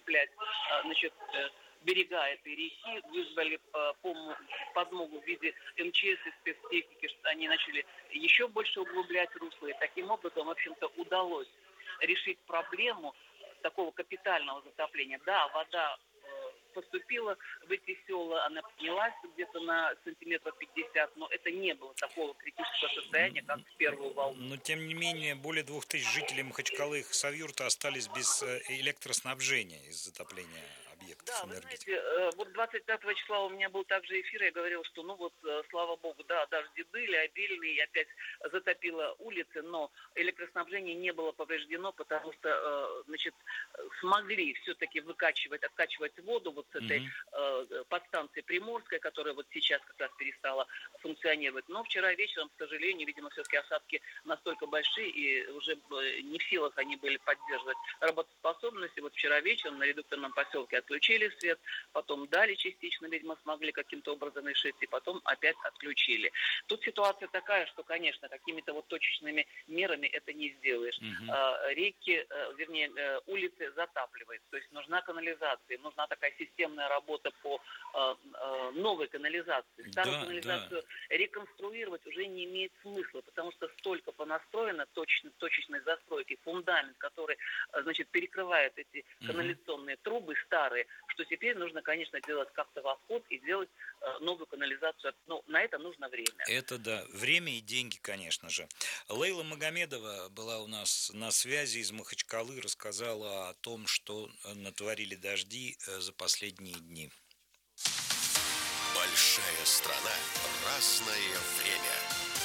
укреплять, берега этой реки, вызвали подмогу в виде МЧС и спецтехники, что они начали еще больше углублять русло. И таким образом, в общем-то, удалось решить проблему такого капитального затопления. Да, вода поступила в эти села, она поднялась где-то на сантиметров 50, но это не было такого критического состояния, как в первую волну. Но, тем не менее, более 2000 жителей Махачкалы и Хасавюрта остались без электроснабжения из-за затопления объектов энергетики. Вы знаете, вот 25 числа у меня был также эфир, я говорил, что, слава богу, да, дожди были обильные, опять затопило улицы, но электроснабжение не было повреждено, потому что, смогли все-таки откачивать воду вот с этой подстанции Приморская, которая вот сейчас как раз перестала функционировать. Но вчера вечером, к сожалению, видимо, все-таки осадки настолько большие, и уже не в силах они были поддерживать работоспособность. И вот вчера вечером на редукторном поселке отключили свет, потом дали частично, видимо, смогли каким-то образом решить, и потом опять отключили. Тут ситуация такая, что, конечно, какими-то вот точечными мерами это не сделаешь. Реки, улицы затапливают, то есть нужна канализация, нужна такая системная работа по новой канализации. Старую канализацию реконструировать уже не имеет смысла, потому что столько понастроено точечной застройки, фундамент, который, перекрывает эти канализационные трубы старые, что теперь нужно, конечно, делать как-то восход и делать новую канализацию. Но на это нужно время. Это да, время и деньги, конечно же. Лейла Магомедова была у нас на связи из Махачкалы, рассказала о том, что натворили дожди за последние дни. Большая страна, разное время.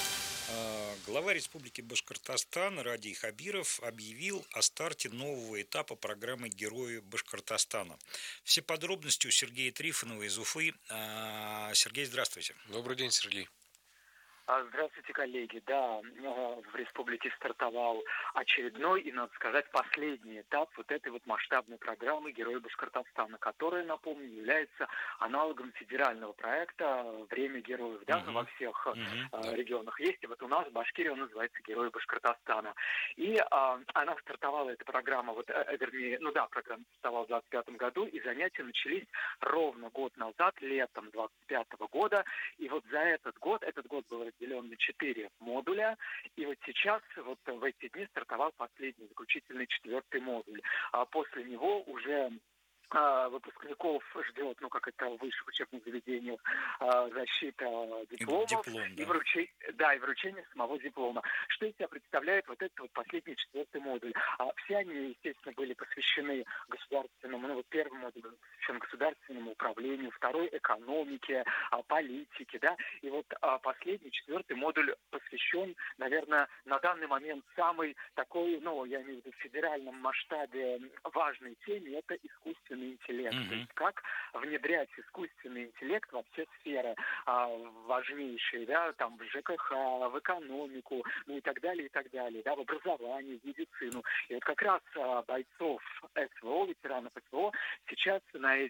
Глава Республики Башкортостан Радий Хабиров объявил о старте нового этапа программы «Герои Башкортостана». Все подробности у Сергея Трифонова из Уфы. Сергей, здравствуйте. Добрый день, Сергей. Здравствуйте, коллеги. Да, в республике стартовал очередной и, надо сказать, последний этап вот этой вот масштабной программы «Герои Башкортостана», которая, напомню, является аналогом федерального проекта «Время героев», да, во всех регионах есть. И вот у нас в Башкирии он называется «Герои Башкортостана». И она стартовала, эта программа, программа стартовала в 2025 году, и занятия начались ровно год назад, летом 2025 года. И вот за этот год был разделен на 4 модуля, и вот сейчас, вот в эти дни стартовал последний, заключительный 4-й модуль. А после него уже выпускников ждет, как это в высших учебных заведениях, защита дипломов и вручение самого диплома. Что из себя представляет вот этот вот последний 4-й модуль? Все они, естественно, были посвящены государственному, первый модуль был посвящен государственному управлению, второй экономике, политике, да, и вот последний 4-й модуль посвящен, наверное, на данный момент самой такой, я имею в виду в федеральном масштабе важной теме, это искусственный интеллект. То есть как внедрять искусственный интеллект во все сферы важнейшие, да, там в ЖКХ, в экономику, и так далее, да, в образование, в медицину. И вот как раз бойцов СВО, ветеранов СВО, сейчас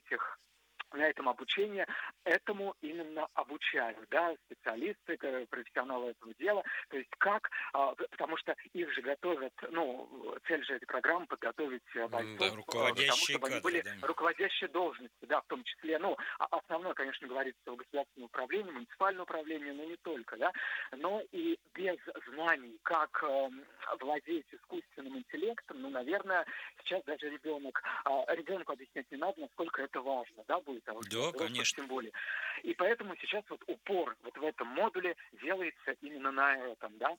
на этом обучении этому именно обучают, да, специалисты, профессионалы этого дела, то есть потому что их же готовят, цель же этой программы подготовить бойцов, руководящие чтобы они были руководящие должности, да, в том числе, основное, конечно, говорится в государственном управлении, муниципальном управлении, но не только, да, но и без знаний, как владеть искусственным интеллектом, наверное, сейчас даже ребенку объяснять не надо, насколько это важно, да, будет. Да, конечно. Тем более. И поэтому сейчас вот упор вот в этом модуле делается именно на этом, да.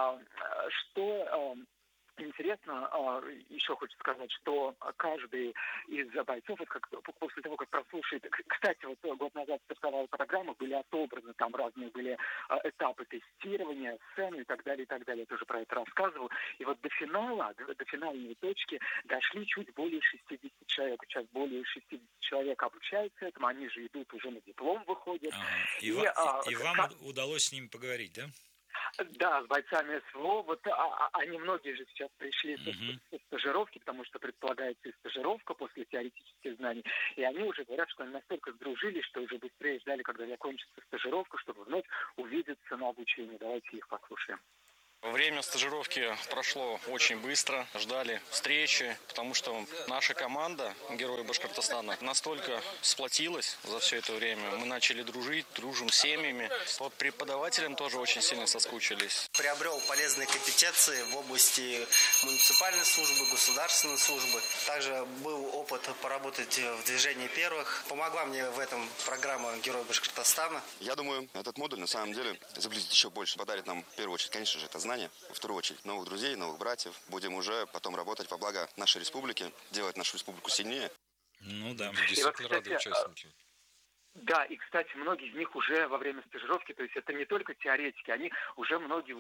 Что интересно, еще хочу сказать, что каждый из бойцов, после того, как прослушает... Кстати, вот год назад стартовала программа, были отобраны, там разные были этапы тестирования, сцены и так далее, я тоже про это рассказывал. И вот до финальной точки дошли чуть более 60 человек. Сейчас более 60 человек обучаются этому, они же идут, уже на диплом выходят. И вам удалось с ними поговорить, да? Да, с бойцами СВО. Вот они многие же сейчас пришли со стажировки, потому что предполагается и стажировка после теоретических знаний. И они уже говорят, что они настолько сдружились, что уже быстрее ждали, когда закончится стажировка, чтобы вновь увидеться на обучении. Давайте их послушаем. Время стажировки прошло очень быстро, ждали встречи, потому что наша команда, герои Башкортостана, настолько сплотилась за все это время. Мы начали дружить, дружим с семьями. Вот преподавателям тоже очень сильно соскучились. Приобрел полезные компетенции в области муниципальной службы, государственной службы. Также был опыт поработать в движении первых. Помогла мне в этом программа «Герой Башкортостана». Я думаю, этот модуль на самом деле заблизит еще больше. Подарит нам, в первую очередь, конечно же, это знания. Во вторую очередь, новых друзей, новых братьев. Будем уже потом работать во благо нашей республики, делать нашу республику сильнее. Ну да. Действительно рады участники. Да, и, кстати, многие из них уже во время стажировки, то есть это не только теоретики, они уже многие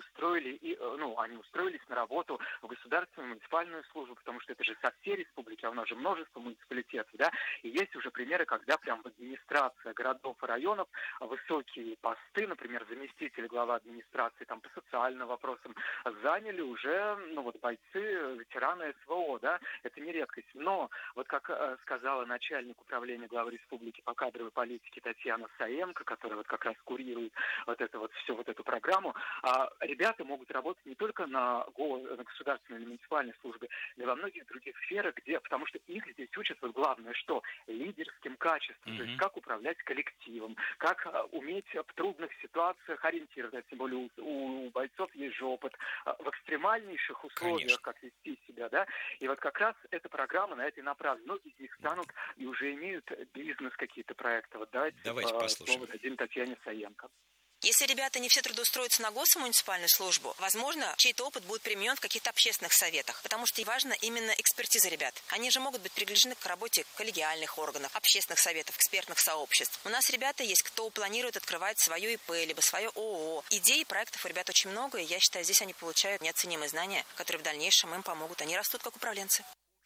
они устроились на работу в государственную муниципальную службу, потому что это же со всей республики, а у нас же множество муниципалитетов, да, и есть уже примеры, когда прям в администрации городов и районов высокие посты, например, заместитель главы администрации там по социальным вопросам заняли уже, бойцы, ветераны СВО, да, это не редкость. Но, вот как сказала начальник управления главы республики по кадровой политике Татьяна Саенко, которая вот как раз курирует всю эту программу, ребята могут работать не только на государственной или муниципальной службе, но и во многих других сферах, потому что их здесь учат, главное, что лидерским качествам, то есть как управлять коллективом, как уметь в трудных ситуациях ориентироваться, тем более у бойцов есть же опыт в экстремальнейших условиях, конечно, как вести себя, да, и вот как раз эта программа на это и направлена. Многие из них станут и уже имеют бизнес, какие-то проекты. Вот давайте послушаем. Слово дадим Татьяне Саенко. Если ребята не все трудоустроятся на госмуниципальную службу, возможно, чей-то опыт будет применен в каких-то общественных советах, потому что важна именно экспертиза ребят. Они же могут быть приглашены к работе коллегиальных органов, общественных советов, экспертных сообществ. У нас ребята есть, кто планирует открывать свое ИП, либо свое ООО. Идей и проектов у ребят очень много, и я считаю, здесь они получают неоценимые знания, которые в дальнейшем им помогут. Они растут как управленцы.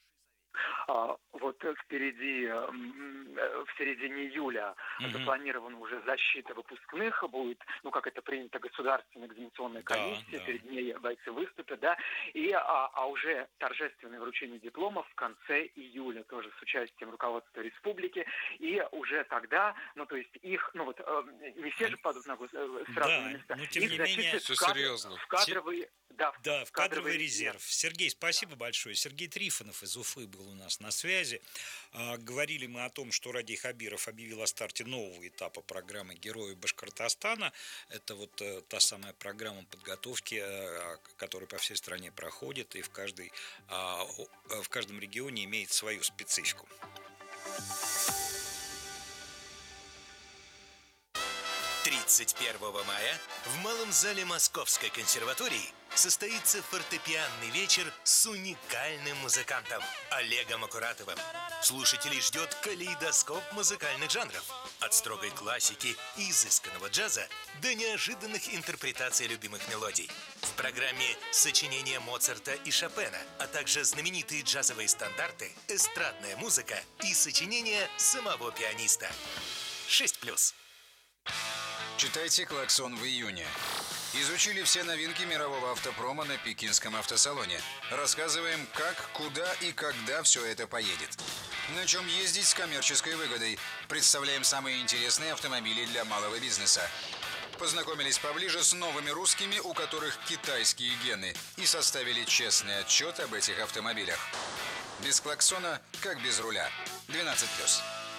Вот впереди, в середине июля запланирована уже защита выпускных, будет, как это принято, государственная экзаменационная комиссия, перед ней бойцы выступят, да, и уже торжественное вручение дипломов в конце июля, тоже с участием руководства республики, и уже тогда, то есть их, не все же падают сразу на места, но тем их не менее, все серьезно. в кадровый в кадровый резерв. Сергей, спасибо большое. Сергей Трифонов из Уфы был у нас на связи. Говорили мы о том, что Радий Хабиров объявил о старте нового этапа программы «Герои Башкортостана». Это та самая программа подготовки, которая по всей стране проходит, и в каждом регионе имеет свою специфику. 31 мая в Малом зале Московской консерватории состоится фортепианный вечер с уникальным музыкантом Олегом Акуратовым. Слушателей ждет калейдоскоп музыкальных жанров. От строгой классики и изысканного джаза до неожиданных интерпретаций любимых мелодий. В программе сочинения Моцарта и Шопена, а также знаменитые джазовые стандарты, эстрадная музыка и сочинения самого пианиста. 6+. Читайте «Клаксон» в июне. Изучили все новинки мирового автопрома на Пекинском автосалоне. Рассказываем, как, куда и когда все это поедет. На чем ездить с коммерческой выгодой. Представляем самые интересные автомобили для малого бизнеса. Познакомились поближе с новыми русскими, у которых китайские гены, и составили честный отчет об этих автомобилях. Без клаксона, как без руля. 12+.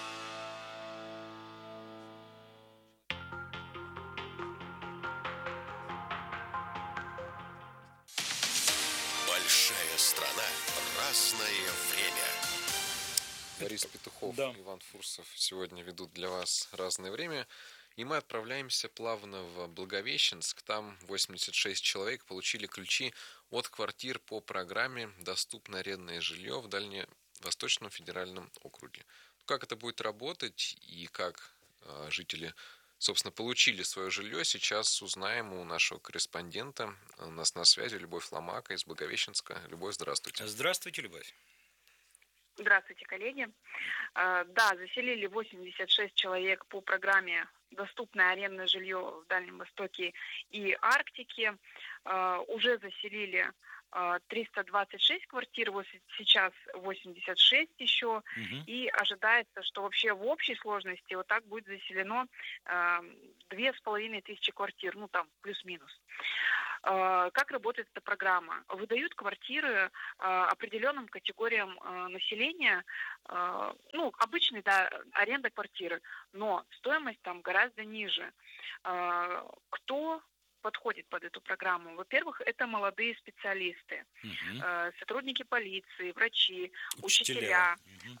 Большая страна, разное время. Борис Петухов, Иван Фурсов сегодня ведут для вас «Разное время». И мы отправляемся плавно в Благовещенск. Там 86 человек получили ключи от квартир по программе «Доступное арендное жилье» в Дальневосточном федеральном округе. Как это будет работать и как жители, собственно, получили свое жилье, сейчас узнаем у нашего корреспондента. У нас на связи Любовь Ломака из Благовещенска. Любовь, здравствуйте. Здравствуйте, Любовь. Здравствуйте, коллеги. Да, заселили 86 человек по программе «Доступное арендное жилье в Дальнем Востоке и Арктике». Уже заселили 326 квартир, вот сейчас 86 еще. И ожидается, что вообще в общей сложности вот так будет заселено 2500 квартир, там плюс-минус. Как работает эта программа? Выдают квартиры определенным категориям населения, ну, обычный, да, аренда квартиры, но стоимость там гораздо ниже. Кто подходит под эту программу? Во-первых, это молодые специалисты, сотрудники полиции, врачи, учителя,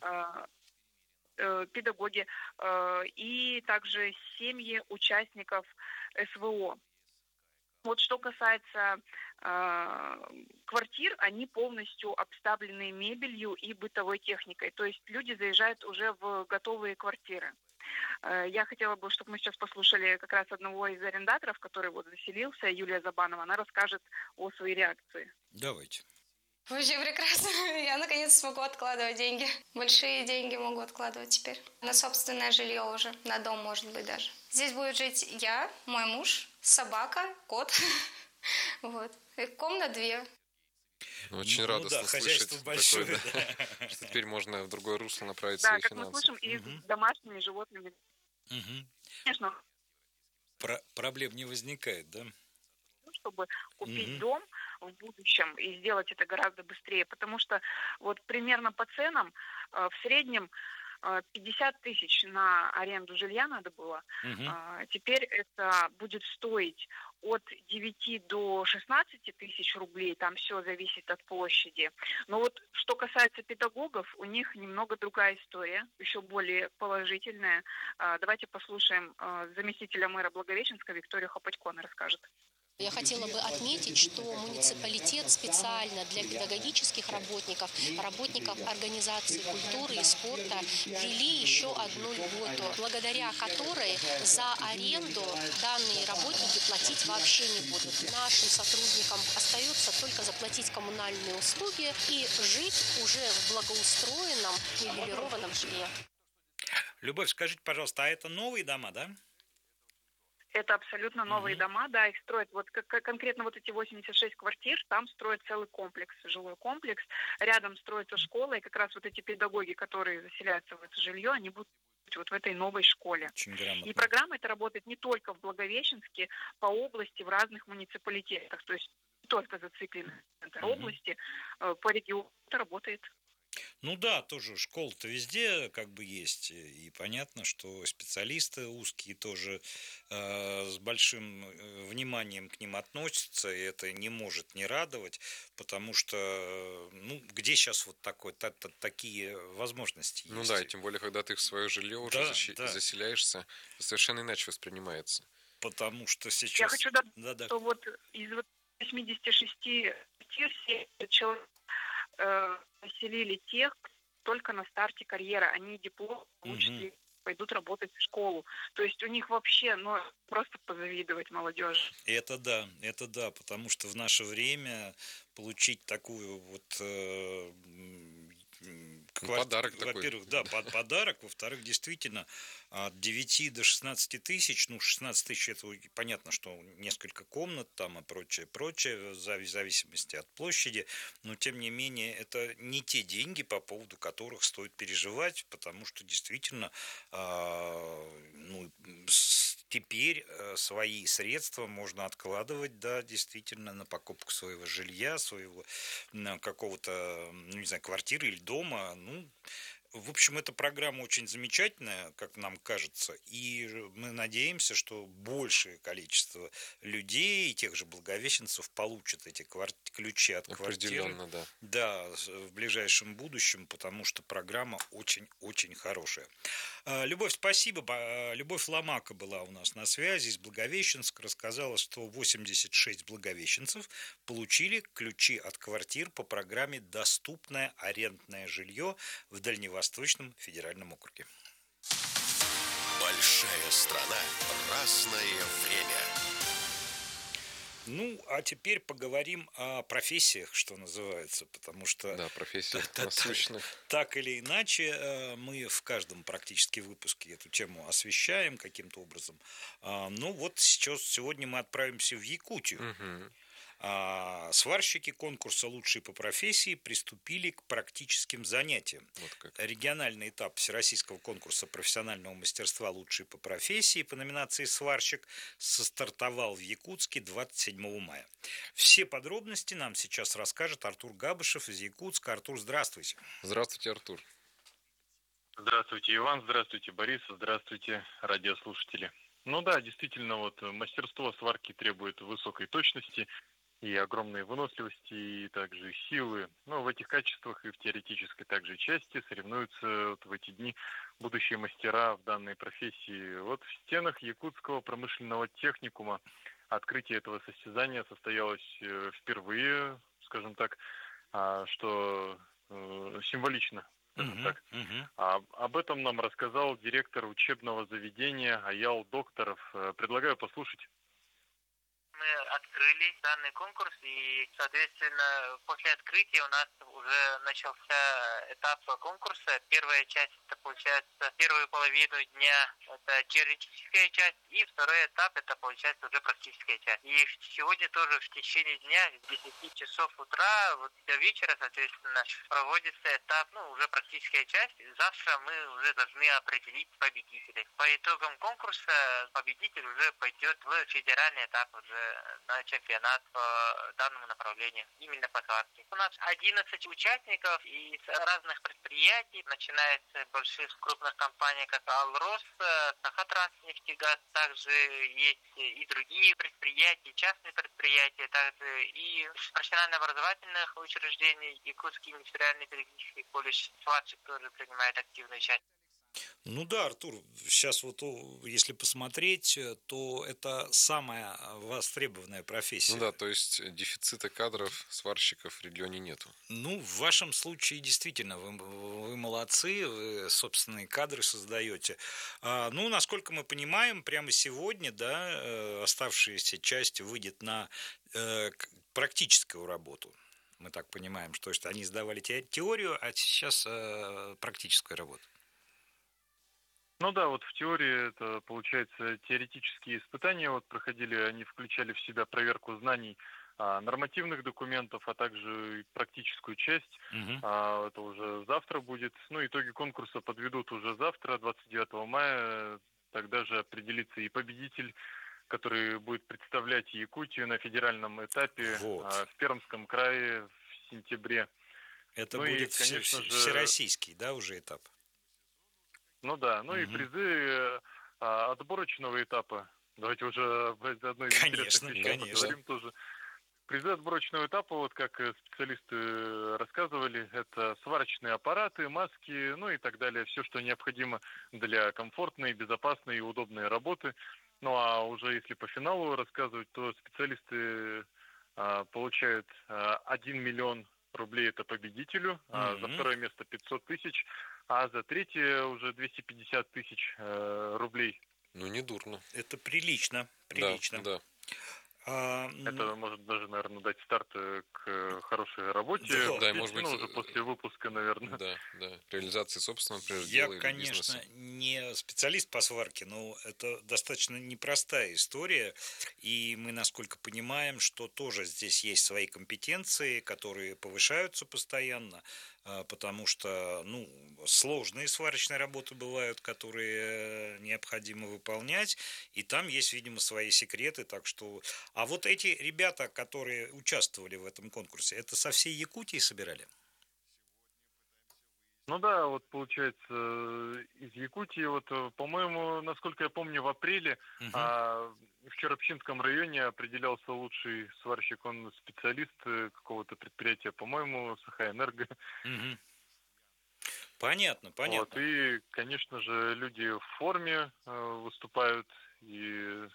педагоги и также семьи участников СВО. Вот что касается квартир, они полностью обставлены мебелью и бытовой техникой. То есть люди заезжают уже в готовые квартиры. Я хотела бы, чтобы мы сейчас послушали как раз одного из арендаторов, который вот заселился, Юлия Забанова. Она расскажет о своей реакции. Давайте. Вообще прекрасно. Я наконец смогу откладывать деньги. Большие деньги могу откладывать теперь. На собственное жилье уже, на дом, может быть, даже. Здесь будет жить я, мой муж, собака, кот. Вот. И комнат 2. Очень радостно слышать большое, такое, да. Что теперь можно в другое русло направить да, свои как финансы. мы слышим, и с домашними животными. Конечно. Проблем не возникает, да? Чтобы купить дом в будущем и сделать это гораздо быстрее, потому что вот примерно по ценам в среднем 50 тысяч на аренду жилья надо было. Теперь это будет стоить от 9 до 16 тысяч рублей, там все зависит от площади. Но вот что касается педагогов, у них немного другая история, еще более положительная. Давайте послушаем заместителя мэра Благовещенска Викторию Хапатько, она расскажет. Я хотела бы отметить, что муниципалитет специально для педагогических работников, работников организации культуры и спорта ввели еще одну льготу, благодаря которой за аренду данные работники платить вообще не будут. Нашим сотрудникам остается только заплатить коммунальные услуги и жить уже в благоустроенном, мебелированном жилье. Любовь, скажите, пожалуйста, а это новые дома, да? Это абсолютно новые дома, да, их строят, вот конкретно вот эти 86 квартир, там строят целый комплекс, жилой комплекс, рядом строится школа, и как раз вот эти педагоги, которые заселяются в это жилье, они будут вот в этой новой школе. И программа эта работает не только в Благовещенске, по области, в разных муниципалитетах, то есть не только зациклена в этой области, по региону это работает. Ну да, тоже школа-то везде как бы есть, и понятно, что специалисты узкие тоже с большим вниманием к ним относятся, и это не может не радовать, потому что, ну, где сейчас вот такие возможности есть? Ну да, и тем более, когда ты в свое жилье уже заселяешься, совершенно иначе воспринимается. Потому что сейчас... Я хочу добавить, что вот из 86 квартир 7 человек поселили тех, только на старте карьеры. Они диплом получили, пойдут работать в школу. То есть у них вообще, ну, просто позавидовать молодежи. Это да, потому что в наше время получить такую вот... подарок во-первых, такой. Да, подарок. Во-вторых, действительно, от 9 до 16 тысяч, ну, 16 тысяч, это понятно, что несколько комнат там и прочее, в зависимости от площади, но, тем не менее, это не те деньги, по поводу которых стоит переживать, потому что, действительно, ну, теперь свои средства можно откладывать, да, действительно, на покупку своего жилья, своего какого-то, ну, не знаю, квартиры или дома. Ну, в общем, эта программа очень замечательная, как нам кажется, и мы надеемся, что большее количество людей, тех же благовещенцев, получат эти ключи от квартиры. Да. Да, в ближайшем будущем, потому что программа очень-очень хорошая. Любовь, спасибо. Любовь Ломака была у нас на связи из Благовещенска, рассказала, что 86 благовещенцев получили ключи от квартир по программе «Доступное арендное жилье» в Дальневосточном федеральном округе. Большая страна, разное время. Ну, а теперь поговорим о профессиях, что называется, потому что... Да, профессиях насущных. Так или иначе, мы в каждом практически выпуске эту тему освещаем каким-то образом. Ну, вот сегодня мы отправимся в Якутию. Сварщики конкурса «Лучшие по профессии» приступили к практическим занятиям. Региональный этап всероссийского конкурса профессионального мастерства «Лучшие по профессии» по номинации «Сварщик» стартовал в Якутске 27 мая. Все подробности нам сейчас расскажет Артур Габышев из Якутска. Артур, здравствуйте. Здравствуйте, Артур. Здравствуйте, Иван, здравствуйте, Борис, здравствуйте, радиослушатели. Ну да, действительно, вот мастерство сварки требует высокой точности и огромной выносливости, и также силы. Но в этих качествах и в теоретической также части соревнуются вот в эти дни будущие мастера в данной профессии. Вот в стенах Якутского промышленного техникума открытие этого состязания состоялось впервые, скажем так, что символично. Об этом нам рассказал директор учебного заведения Аял Докторов. Предлагаю послушать. Мы открыли данный конкурс, и, соответственно, после открытия у нас уже начался этап конкурса. Первая часть, это получается первую половину дня, это теоретическая часть, и второй этап, это получается уже практическая часть. И сегодня тоже в течение дня с 10 часов утра вот до вечера, соответственно, проводится этап, уже практическая часть. Завтра мы уже должны определить победителей. По итогам конкурса победитель уже пойдет в федеральный этап уже на чемпионат по данному направлению, именно по сварке. У нас 11 участников из разных предприятий, начиная с больших крупных компаний, как Алрос, Сахатранснефтегаз, также есть и другие предприятия, частные предприятия, также и профессионально-образовательных учреждений. Якутский индустриальный педагогический колледж сварщик тоже принимает активную часть. Ну да, Артур, сейчас вот если посмотреть, то это самая востребованная профессия. Ну да, то есть дефицита кадров, сварщиков в регионе нету. Ну, в вашем случае действительно, вы молодцы, вы собственные кадры создаете. Ну, насколько мы понимаем, прямо сегодня, да, оставшаяся часть выйдет на практическую работу. Мы так понимаем, что они сдавали теорию, а сейчас практическая работа. Ну да, вот в теории это, получается, теоретические испытания вот проходили, они включали в себя проверку знаний нормативных документов, а также и практическую часть. Это уже завтра будет. Ну, итоги конкурса подведут уже завтра, 29 мая. Тогда же определится и победитель, который будет представлять Якутию на федеральном этапе в Пермском крае в сентябре. Это будет, и, конечно же, всероссийский, да, уже этап? Ну да, и призы отборочного этапа. Давайте уже об одной из интересных вещей поговорим тоже. Призы отборочного этапа, вот как специалисты рассказывали, это сварочные аппараты, маски, и так далее. Все, что необходимо для комфортной, безопасной и удобной работы. Ну а уже если по финалу рассказывать, то специалисты получают 1 миллион рублей это победителю, за второе место 500 тысяч, а за третье уже 250 тысяч рублей. Ну, не дурно. Это прилично. Да. Это может даже, наверное, дать старт к хорошей работе. Да, может быть, уже после выпуска, наверное. Да. Реализации собственного, например, дела или конечно, бизнеса. Не специалист по сварке, но это достаточно непростая история. И мы, насколько понимаем, что тоже здесь есть свои компетенции, которые повышаются постоянно, потому что, сложные сварочные работы бывают, которые необходимо выполнять, и там есть, видимо, свои секреты, так что... А вот эти ребята, которые участвовали в этом конкурсе, это со всей Якутии собирали? Ну да, вот получается, из Якутии, вот, по-моему, насколько я помню, в апреле в Черопчинском районе определялся лучший сварщик, он специалист какого-то предприятия, по-моему, Сахаэнерго. Понятно. Вот, и, конечно же, люди в форме выступают, и...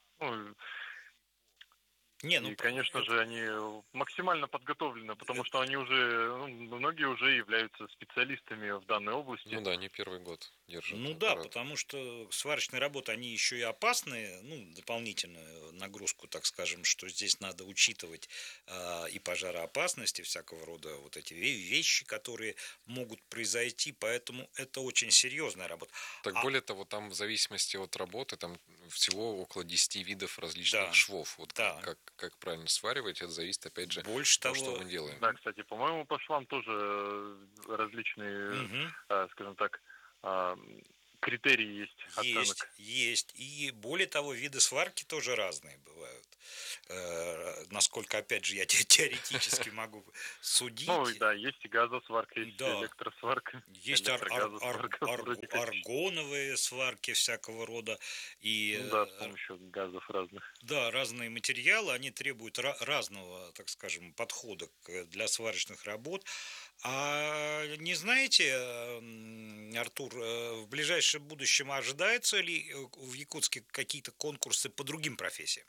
И, конечно же, они максимально подготовлены, потому что они уже, многие уже являются специалистами в данной области. Ну да, не первый год держат. Да, потому что сварочные работы, они еще и опасные, дополнительную нагрузку, так скажем, что здесь надо учитывать и пожароопасность, и всякого рода вот эти вещи, которые могут произойти, поэтому это очень серьезная работа. Так более того, там в зависимости от работы, там всего около 10 видов различных швов. Вот как как правильно сваривать, это зависит, опять же, Больше от того, того, что мы делаем. Да, кстати, по-моему, по швам тоже различные, скажем так, критерии есть оценок. Есть. И более того, виды сварки тоже разные бывают. Насколько, опять же, я теоретически могу судить. Ну, да, есть и газосварка, есть и электросварка. Есть аргоновые сварки всякого рода. И, да, с помощью газов разных. Да, разные материалы, они требуют разного, так скажем, подхода для сварочных работ. А не знаете, Артур, в ближайшем будущем ожидаются ли в Якутске какие-то конкурсы по другим профессиям?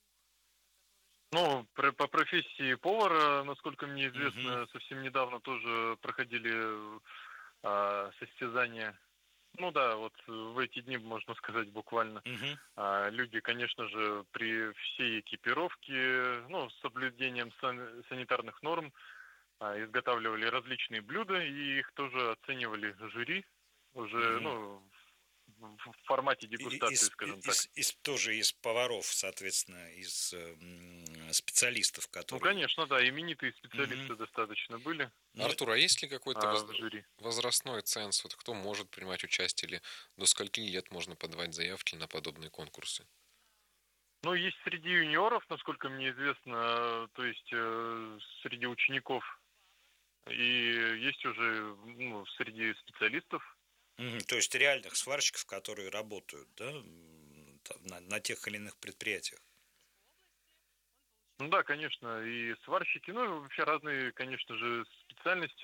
Ну, по профессии повара, насколько мне известно, совсем недавно тоже проходили состязания. Ну да, вот в эти дни, можно сказать, буквально. Люди, конечно же, при всей экипировке, ну, с соблюдением санитарных норм, изготавливали различные блюда, и их тоже оценивали жюри уже, ну, в формате дегустации, скажем так. Тоже из поваров, соответственно, из специалистов, которые... Ну, конечно, да, именитые специалисты достаточно были. Артур, а есть ли какой-то возрастной ценз? Вот кто может принимать участие, или до скольки лет можно подавать заявки на подобные конкурсы? Ну, есть среди юниоров, насколько мне известно, то есть среди учеников, и есть уже среди специалистов. То есть реальных сварщиков, которые работают, да, на тех или иных предприятиях. Ну да, конечно, и сварщики, ну и вообще разные, конечно же, специальности,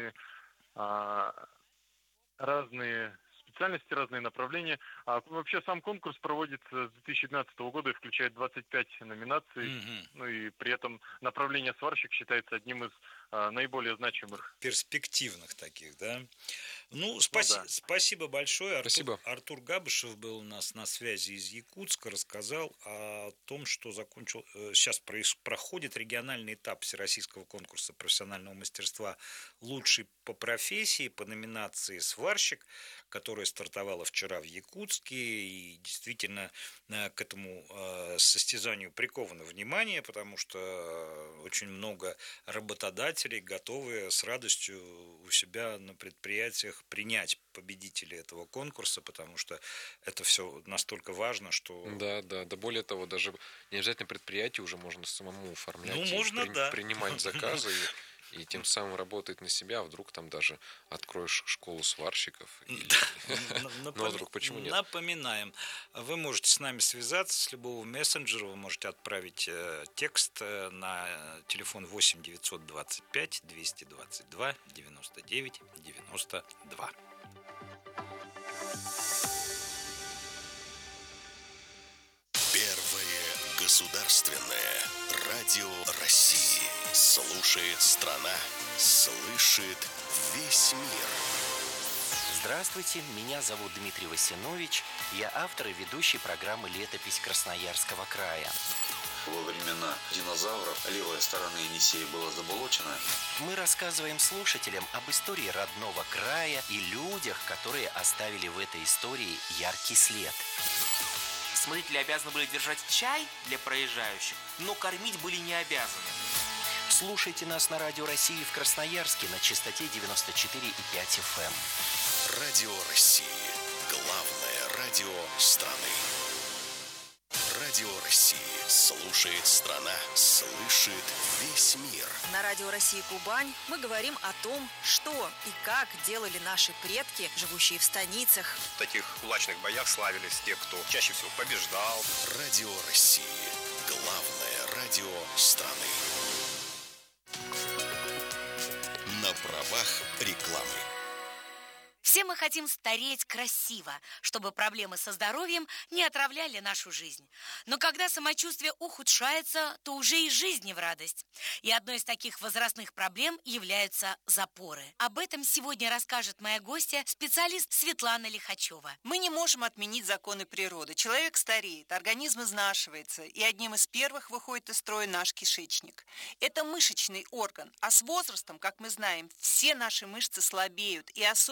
разные специальности, разные направления. А вообще сам конкурс проводится с 2012 года и включает 25 номинаций. Ну и при этом направление сварщик считается одним из наиболее значимых. Перспективных таких, да? Ну, спасибо большое. Артур Габышев был у нас на связи из Якутска, рассказал о том, что сейчас проходит региональный этап всероссийского конкурса профессионального мастерства «Лучший по профессии» по номинации «Сварщик», которая стартовала вчера в Якутске, и действительно к этому состязанию приковано внимание, потому что очень много работодателей готовы с радостью у себя на предприятиях принять победителей этого конкурса, потому что это все настолько важно, что... Да, более того, даже не обязательно предприятие уже можно самому оформлять, принимать заказы и тем самым работать на себя, а вдруг там даже откроешь школу сварщиков. Ну, а вдруг почему нет? Напоминаем, вы можете с нами связаться с любого мессенджера, вы можете отправить текст на телефон 8 925 222 99 92. Первое государственное радио России. Слушает страна, слышит весь мир. Здравствуйте, меня зовут Дмитрий Васинович. Я автор и ведущий программы «Летопись Красноярского края». Во времена динозавров левая сторона Енисея была заболочена. Мы рассказываем слушателям об истории родного края и людях, которые оставили в этой истории яркий след. Смотрители обязаны были держать чай для проезжающих, но кормить были не обязаны. Слушайте нас на Радио России в Красноярске на частоте 94,5 FM. Радио России. Главное радио страны. Радио России. Слушает страна, слышит весь мир. На Радио России Кубань мы говорим о том, что и как делали наши предки, живущие в станицах. В таких кулачных боях славились те, кто чаще всего побеждал. Радио России. Главное радио страны. На правах рекламы. Все мы хотим стареть красиво, чтобы проблемы со здоровьем не отравляли нашу жизнь. Но когда самочувствие ухудшается, то уже и жизнь не в радость. И одной из таких возрастных проблем являются запоры. Об этом сегодня расскажет моя гостья, специалист Светлана Лихачева. Мы не можем отменить законы природы. Человек стареет, организм изнашивается, и одним из первых выходит из строя наш кишечник. Это мышечный орган, а с возрастом, как мы знаем, все наши мышцы слабеют, и особенно это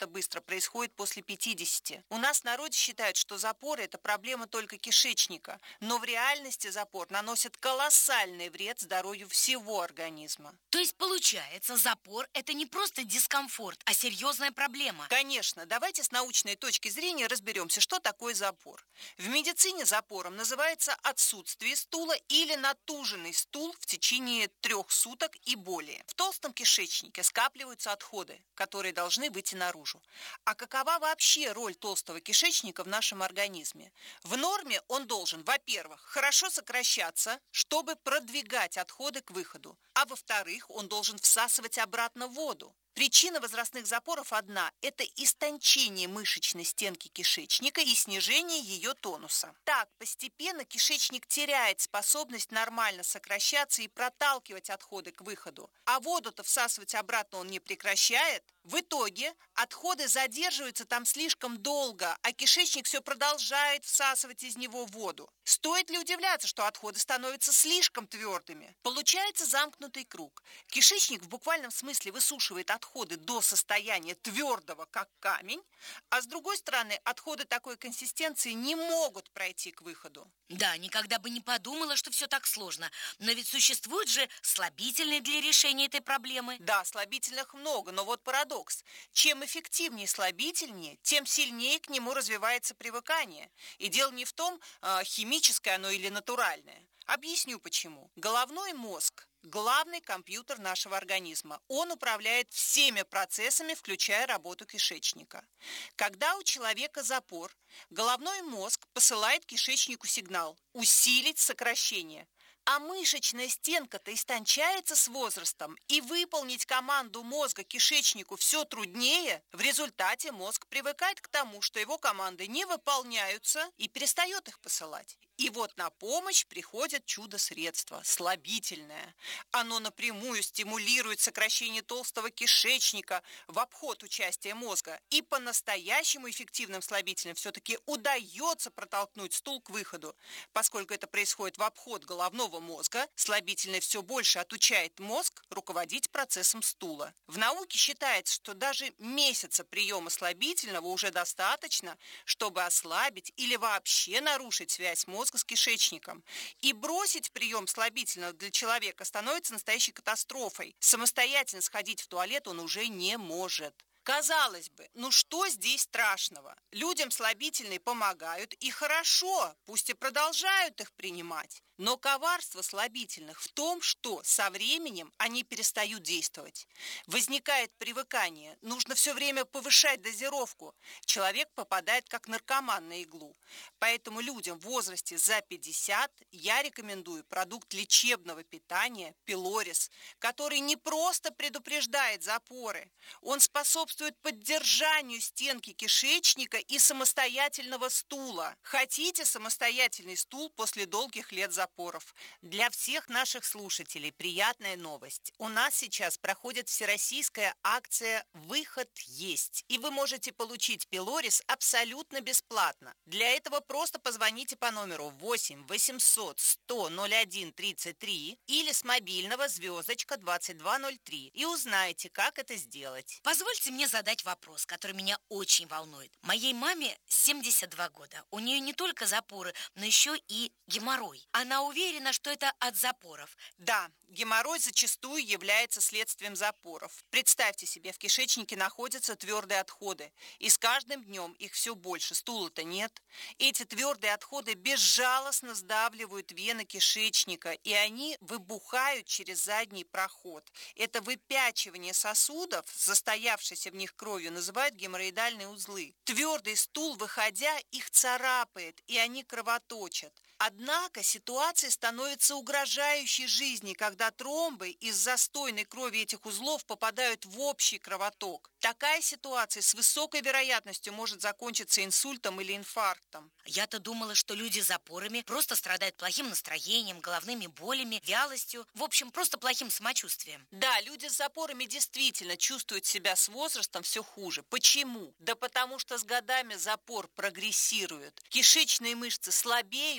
это быстро происходит после 50. У нас в народе считают, что запоры – это проблема только кишечника, но в реальности запор наносит колоссальный вред здоровью всего организма. То есть, получается, запор – это не просто дискомфорт, а серьезная проблема. Конечно. Давайте с научной точки зрения разберемся, что такое запор. В медицине запором называется отсутствие стула или натуженный стул в течение 3 суток и более. В толстом кишечнике скапливаются отходы, которые должны выйти наружу. А какова вообще роль толстого кишечника в нашем организме? В норме он должен, во-первых, хорошо сокращаться, чтобы продвигать отходы к выходу, а во-вторых, он должен всасывать обратно воду. Причина возрастных запоров одна – это истончение мышечной стенки кишечника и снижение ее тонуса. Так, постепенно кишечник теряет способность нормально сокращаться и проталкивать отходы к выходу, а воду-то всасывать обратно он не прекращает. В итоге отходы задерживаются там слишком долго, а кишечник все продолжает всасывать из него воду. Стоит ли удивляться, что отходы становятся слишком твердыми? Получается замкнутый круг. Кишечник в буквальном смысле высушивает отходы до состояния твердого, как камень, а с другой стороны, отходы такой консистенции не могут пройти к выходу. Да, никогда бы не подумала, что все так сложно. Но ведь существуют же слабительные для решения этой проблемы. Да, слабительных много, но вот парадокс. Чем эффективнее слабительнее, тем сильнее к нему развивается привыкание. И дело не в том, химическое оно или натуральное. Объясню почему. Головной мозг – главный компьютер нашего организма. Он управляет всеми процессами, включая работу кишечника. Когда у человека запор, головной мозг посылает кишечнику сигнал – усилить сокращение. А мышечная стенка-то истончается с возрастом, и выполнить команду мозга кишечнику все труднее. В результате мозг привыкает к тому, что его команды не выполняются, и перестает их посылать. И вот на помощь приходит чудо-средство – слабительное. Оно напрямую стимулирует сокращение толстого кишечника в обход участия мозга. И по-настоящему эффективным слабителем все-таки удается протолкнуть стул к выходу. Поскольку это происходит в обход головного мозга, слабительное все больше отучает мозг руководить процессом стула. В науке считается, что даже месяца приема слабительного уже достаточно, чтобы ослабить или вообще нарушить связь мозга с кишечником. И бросить прием слабительного для человека становится настоящей катастрофой. Самостоятельно сходить в туалет он уже не может. Казалось бы, ну что здесь страшного? Людям слабительные помогают, и хорошо, пусть и продолжают их принимать. Но коварство слабительных в том, что со временем они перестают действовать. Возникает привыкание, нужно все время повышать дозировку. Человек попадает как наркоман на иглу. Поэтому людям в возрасте за 50 я рекомендую продукт лечебного питания Пилорис, который не просто предупреждает запоры, он способствует поддержанию стенки кишечника и самостоятельного стула. Хотите самостоятельный стул после долгих лет запоров? Для всех наших слушателей приятная новость. У нас сейчас проходит всероссийская акция «Выход есть». И вы можете получить Пилорис абсолютно бесплатно. Для этого просто позвоните по номеру 8 800 100 01 33 или с мобильного звездочка 2203 и узнаете, как это сделать. Позвольте мне задать вопрос, который меня очень волнует. Моей маме 72 года. У нее не только запоры, но еще и геморрой. Она уверена, что это от запоров. Да, геморрой зачастую является следствием запоров. Представьте себе, в кишечнике находятся твердые отходы, и с каждым днем их все больше, стула-то нет. Эти твердые отходы безжалостно сдавливают вены кишечника, и они выбухают через задний проход. Это выпячивание сосудов, застоявшейся в них кровью, называют геморроидальные узлы. Твердый стул, выходя, их царапает, и они кровоточат. Однако ситуация становится угрожающей жизни, когда тромбы из застойной крови этих узлов попадают в общий кровоток. Такая ситуация с высокой вероятностью может закончиться инсультом или инфарктом. Я-то думала, что люди с запорами просто страдают плохим настроением, головными болями, вялостью, в общем, просто плохим самочувствием. Да, люди с запорами действительно чувствуют себя с возрастом все хуже. Почему? Да потому что с годами запор прогрессирует. Кишечные мышцы слабеют,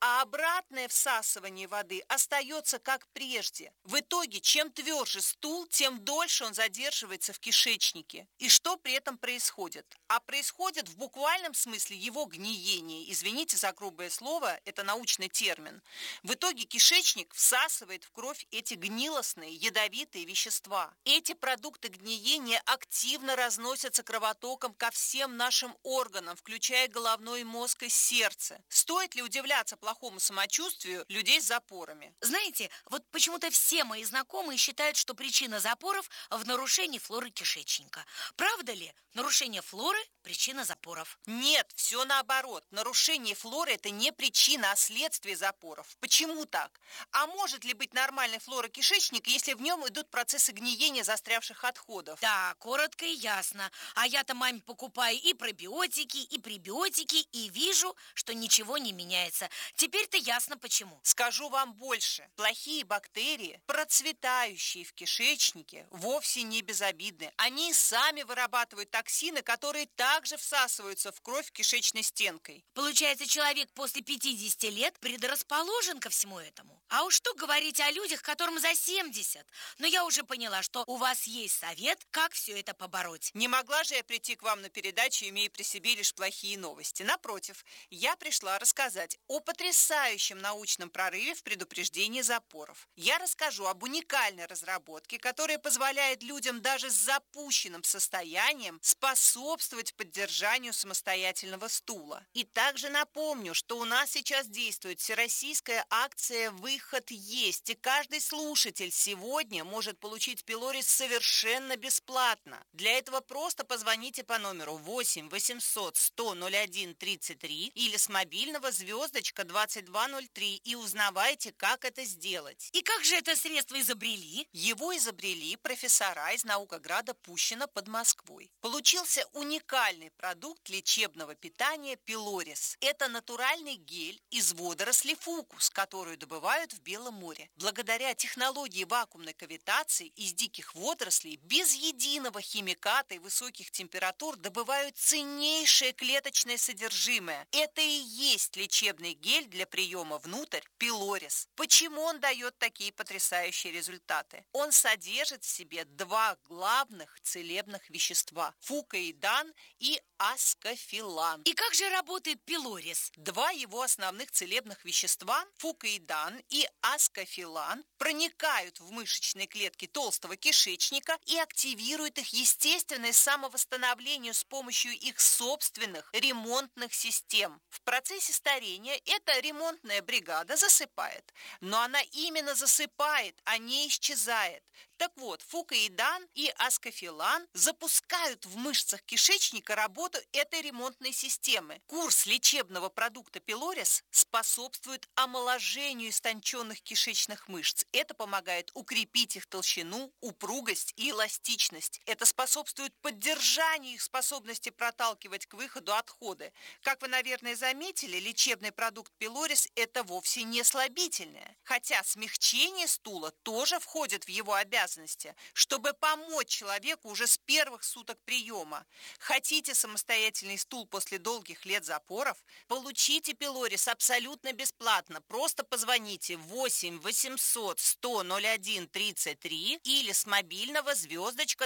а обратное всасывание воды остается как прежде. В итоге, чем тверже стул, тем дольше он задерживается в кишечнике. И что при этом происходит? А происходит в буквальном смысле его гниение. Извините за грубое слово, это научный термин. В итоге кишечник всасывает в кровь эти гнилостные, ядовитые вещества. Эти продукты гниения активно разносятся кровотоком ко всем нашим органам, включая головной мозг и сердце. Стоит ли удивляться плохому самочувствию людей с запорами? Знаете, вот почему-то все мои знакомые считают, что причина запоров в нарушении флоры кишечника. Правда ли? Нарушение флоры – причина запоров. Нет, все наоборот. Нарушение флоры – это не причина, а следствие запоров. Почему так? А может ли быть нормальной флора кишечника, если в нем идут процессы гниения застрявших отходов? Да, коротко и ясно. А я-то маме покупаю и пробиотики, и пребиотики, и вижу, что ничего не меняется. Теперь-то ясно почему. Скажу вам больше. Плохие бактерии, процветающие в кишечнике, вовсе не безобидны. Они сами вырабатывают токсины, которые также всасываются в кровь кишечной стенкой. Получается, человек после 50 лет предрасположен ко всему этому. А уж что говорить о людях, которым за 70. Но я уже поняла, что у вас есть совет, как все это побороть. Не могла же я прийти к вам на передачу, имея при себе лишь плохие новости. Напротив, я пришла рассказать о потрясающем научном прорыве в предупреждении запоров. Я расскажу об уникальной разработке, которая позволяет людям даже с запущенным состоянием способствовать поддержанию самостоятельного стула. И также напомню, что у нас сейчас действует всероссийская акция «Выход есть», и каждый слушатель сегодня может получить пилорис совершенно бесплатно. Для этого просто позвоните по номеру 8 800 100 01 33 или с мобильного звездочка 2203 и узнавайте, как это сделать. И как же это средство изобрели? Его изобрели профессора из Наукограда Пущино под Москвой. Получился уникальный продукт лечебного питания пилорис. Это натуральный гель из водорослей фукус, которую добывают в Белом море. Благодаря технологии вакуумной кавитации из диких водорослей без единого химиката и высоких температур добывают ценнейшее клеточное содержимое. Это и есть лечебный гель для приема внутрь пилорис. Почему он дает такие потрясающие результаты? Он содержит в себе два главных целебных вещества – фукоидан и аскофилан. И как же работает пилорис? Два его основных целебных вещества – фукоидан и аскофилан – проникают в мышечные клетки толстого кишечника и активируют их естественное самовосстановление с помощью их собственных ремонтных систем. В процессе старения эта ремонтная бригада засыпает, но она именно засыпает, а не исчезает. Так вот, фукоидан и аскофилан запускают в мышцах кишечника работу этой ремонтной системы. Курс лечебного продукта пилорис способствует омоложению истонченных кишечных мышц. Это помогает укрепить их толщину, упругость и эластичность. Это способствует поддержанию их способности проталкивать к выходу отходы. Как вы, наверное, заметили, лечебный продукт пилорис – это вовсе не слабительное. Хотя смягчение стула тоже входит в его обязанности, чтобы помочь человеку уже с первых суток приема. Хотите самостоятельный стул после долгих лет запоров? Получите пилорис абсолютно бесплатно. Просто позвоните 8 800 100 01 33 или с мобильного звездочка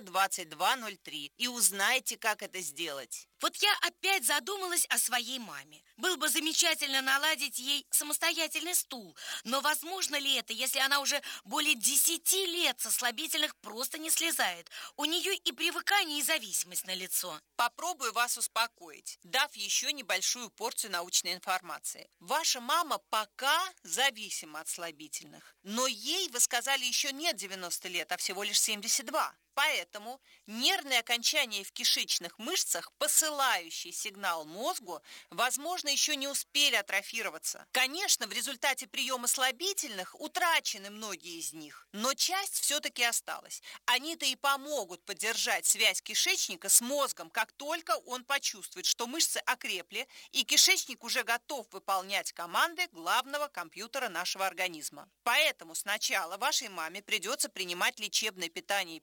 2203 и узнайте, как это сделать. Вот я опять задумалась о своей маме. Было бы замечательно наладить ей самостоятельный стул. Но возможно ли это, если она уже более 10 лет со слабительных просто не слезает? У нее и привыкание, и зависимость налицо. Попробую вас успокоить, дав еще небольшую порцию научной информации. Ваша мама пока зависима от слабительных, но ей, вы сказали, еще нет 90 лет, а всего лишь 72. Поэтому нервные окончания в кишечных мышцах, посылающие сигнал мозгу, возможно, еще не успели атрофироваться. Конечно, в результате приема слабительных утрачены многие из них, но часть все-таки осталась. Они-то и помогут поддержать связь кишечника с мозгом, как только он почувствует, что мышцы окрепли, и кишечник уже готов выполнять команды главного компьютера нашего организма. Поэтому сначала вашей маме придется принимать лечебное питание пилорис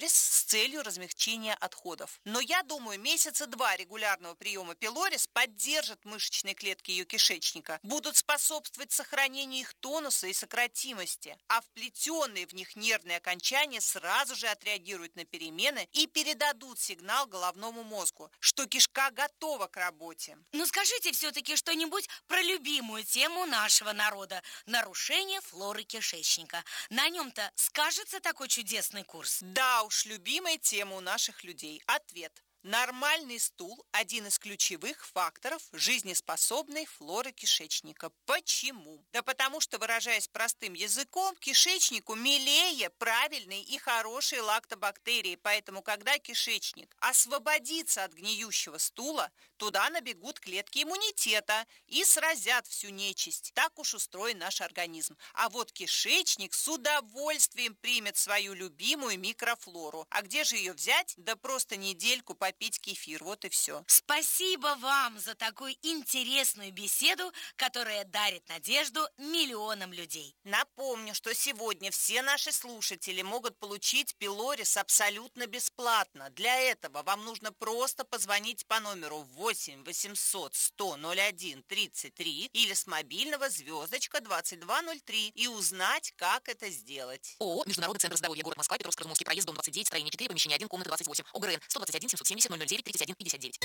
пилорис с целью размягчения отходов. Но я думаю, месяца 2 регулярного приема пилорис поддержат мышечные клетки ее кишечника, будут способствовать сохранению их тонуса и сократимости, а вплетенные в них нервные окончания сразу же отреагируют на перемены и передадут сигнал головному мозгу, что кишка готова к работе. Ну скажите все-таки что-нибудь про любимую тему нашего народа – нарушение флоры кишечника. На нем-то скажется такой чудесный курс? Да уж, любимая тема у наших людей. Ответ. Нормальный стул – один из ключевых факторов жизнеспособной флоры кишечника. Почему? Да потому что, выражаясь простым языком, кишечнику милее правильные и хорошие лактобактерии. Поэтому, когда кишечник освободится от гниющего стула, туда набегут клетки иммунитета и сразят всю нечисть. Так уж устроен наш организм. А вот кишечник с удовольствием примет свою любимую микрофлору. А где же ее взять? Да просто недельку попить кефир, вот и все. Спасибо вам за такую интересную беседу, которая дарит надежду миллионам людей. Напомню, что сегодня все наши слушатели могут получить пилорис абсолютно бесплатно. Для этого вам нужно просто позвонить по номеру 8 800 100 01 33 или с мобильного звездочка 2203 и узнать, как это сделать. ООО «Международный центр здоровья. Город Москва. Петровско-Разумовский проезд, дом 29, строение 4, помещение 1, комната 28. ОГРН 121 770 009 31 59.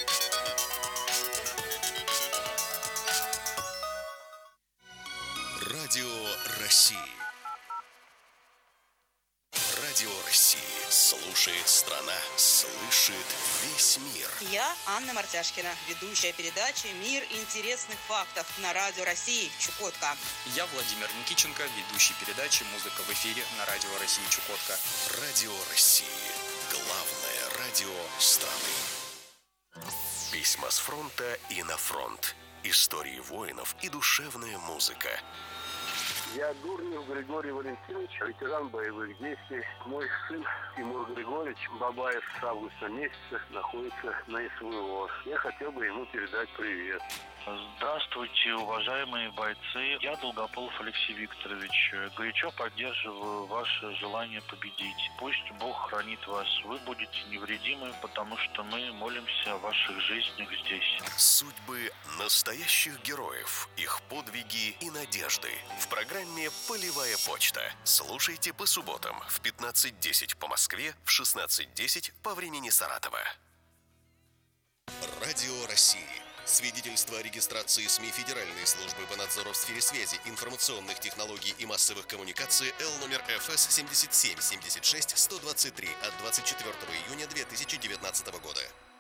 Радио России. Радио России. Слушает страна. Слышит весь мир. Я Анна Мартяшкина, ведущая передачи «Мир интересных фактов» на Радио России Чукотка. Я Владимир Никиченко, ведущий передачи «Музыка в эфире» на Радио России Чукотка. Радио России. Главное радио страны. Письма с фронта и на фронт. Истории воинов и душевная музыка. Я Дурнев Григорий Валентинович, ветеран боевых действий. Мой сын Тимур Григорьевич Бабаев с августа месяца находится на СВО. Я хотел бы ему передать привет. Здравствуйте, уважаемые бойцы. Я Долгополов Алексей Викторович. Горячо поддерживаю ваше желание победить. Пусть Бог хранит вас. Вы будете невредимы, потому что мы молимся о ваших жизнях здесь. Судьбы настоящих героев, их подвиги и надежды. В программе «Полевая почта». Слушайте по субботам в 15:10 по Москве, в 16:10 по времени Саратова. Радио России. Свидетельство о регистрации СМИ Федеральной службы по надзору в сфере связи, информационных технологий и массовых коммуникаций Л номер ФС 77 76 123 от 24 июня 2019 года.